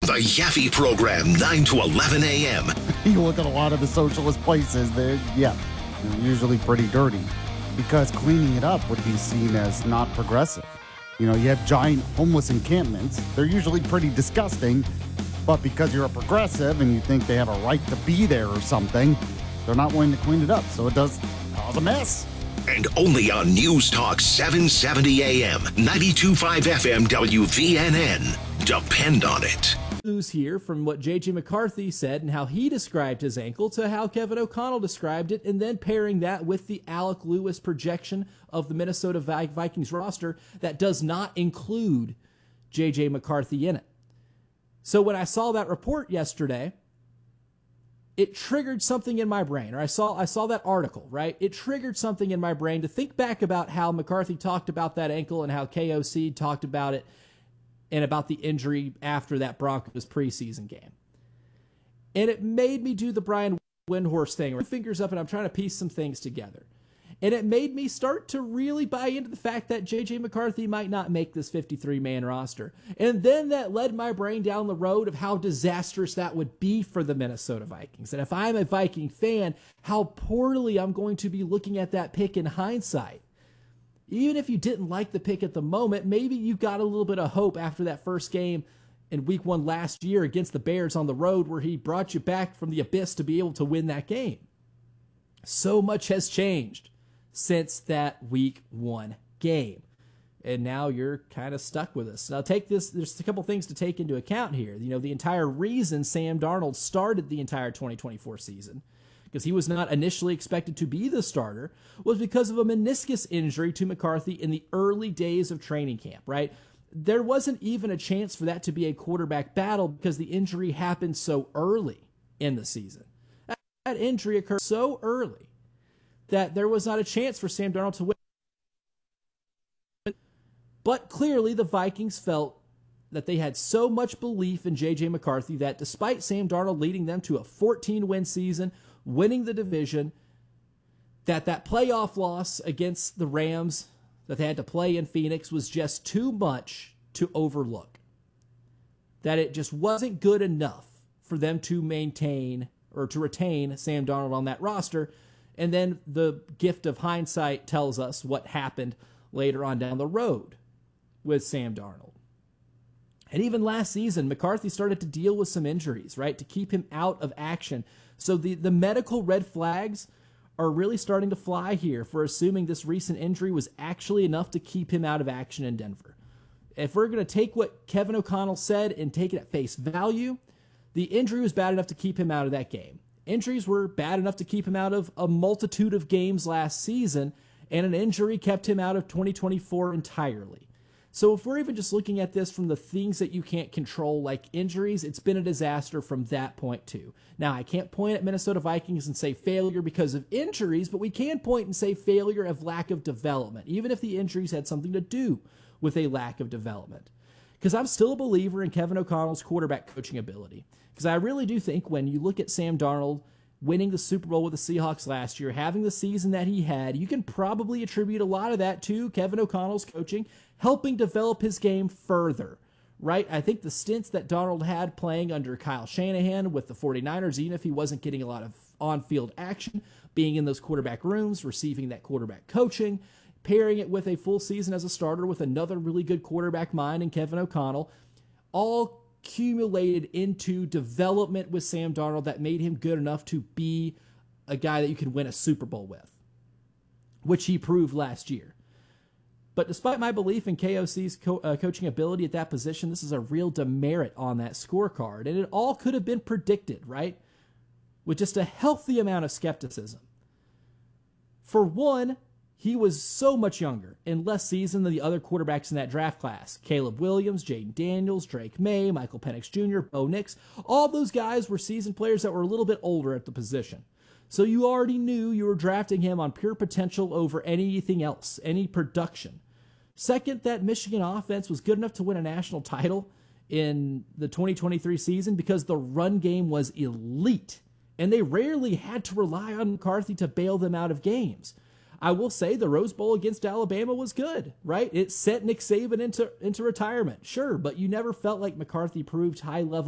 The Yaffe Program, 9 to 11 a.m. You look at a lot of the socialist places, they're usually pretty dirty because cleaning it up would be seen as not progressive. You know, you have giant homeless encampments. They're usually pretty disgusting, but because you're a progressive and you think they have a right to be there or something, they're not willing to clean it up. So it does cause a mess. And only on News Talk 770 AM, 92.5 FM WVNN. Depend on it. News here from what J.J. McCarthy said and how he described his ankle to how Kevin O'Connell described it, and then pairing that with the Alec Lewis projection of the Minnesota Vikings roster that does not include J.J. McCarthy in it. So when I saw that report yesterday, it triggered something in my brain, or I saw that article, right? It triggered something in my brain to think back about how McCarthy talked about that ankle and how KOC talked about it and about the injury after that Broncos preseason game. And it made me do the Brian Windhorst thing, fingers up, and I'm trying to piece some things together. And it made me start to really buy into the fact that J.J. McCarthy might not make this 53-man roster. And then that led my brain down the road of how disastrous that would be for the Minnesota Vikings. And if I'm a Viking fan, how poorly I'm going to be looking at that pick in hindsight. Even if you didn't like the pick at the moment, maybe you got a little bit of hope after that first game in week 1 last year against the Bears on the road where he brought you back from the abyss to be able to win that game. So much has changed since that week 1 game. And now you're kind of stuck with us. Now take this, there's a couple things to take into account here. You know, the entire reason Sam Darnold started the entire 2024 season, because he was not initially expected to be the starter, was because of a meniscus injury to McCarthy in the early days of training camp, right? There wasn't even a chance for that to be a quarterback battle because the injury happened so early in the season. That injury occurred so early that there was not a chance for Sam Darnold to win. But clearly the Vikings felt that they had so much belief in J.J. McCarthy that despite Sam Darnold leading them to a 14-win season, winning the division, that playoff loss against the Rams that they had to play in Phoenix was just too much to overlook. That it just wasn't good enough for them to maintain or to retain Sam Darnold on that roster. And then the gift of hindsight tells us what happened later on down the road with Sam Darnold. And even last season, McCarthy started to deal with some injuries, right, to keep him out of action. So the medical red flags are really starting to fly here for assuming this recent injury was actually enough to keep him out of action in Denver. If we're going to take what Kevin O'Connell said and take it at face value, the injury was bad enough to keep him out of that game. Injuries were bad enough to keep him out of a multitude of games last season, and an injury kept him out of 2024 entirely. So if we're even just looking at this from the things that you can't control, like injuries, it's been a disaster from that point too. Now, I can't point at Minnesota Vikings and say failure because of injuries, but we can point and say failure of lack of development, even if the injuries had something to do with a lack of development. Because I'm still a believer in Kevin O'Connell's quarterback coaching ability. Because I really do think when you look at Sam Darnold winning the Super Bowl with the Seahawks last year, having the season that he had, you can probably attribute a lot of that to Kevin O'Connell's coaching, helping develop his game further, right? I think the stints that Darnold had playing under Kyle Shanahan with the 49ers, even if he wasn't getting a lot of on-field action, being in those quarterback rooms, receiving that quarterback coaching, pairing it with a full season as a starter with another really good quarterback mind in Kevin O'Connell, all accumulated into development with Sam Darnold that made him good enough to be a guy that you could win a Super Bowl with, which he proved last year. But despite my belief in KOC's coaching ability at that position, this is a real demerit on that scorecard. And it all could have been predicted, right? With just a healthy amount of skepticism. For one, he was so much younger and less seasoned than the other quarterbacks in that draft class. Caleb Williams, Jaden Daniels, Drake May, Michael Penix Jr., Bo Nix. All those guys were seasoned players that were a little bit older at the position. So you already knew you were drafting him on pure potential over anything else, any production. Second, that Michigan offense was good enough to win a national title in the 2023 season because the run game was elite, and they rarely had to rely on McCarthy to bail them out of games. I will say the Rose Bowl against Alabama was good, right? It sent Nick Saban into retirement, sure, but you never felt like McCarthy proved high-level